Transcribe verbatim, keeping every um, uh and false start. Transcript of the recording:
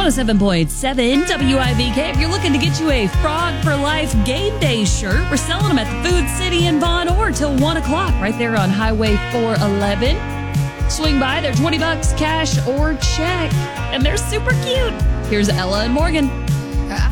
one oh seven point seven W I V K. If you're looking to get you a Frog for Life game day shirt, we're selling them at the Food City in Von Orr till one o'clock right there on Highway four eleven. Swing by. They're twenty bucks cash or check. And they're super cute. Here's Ella and Morgan.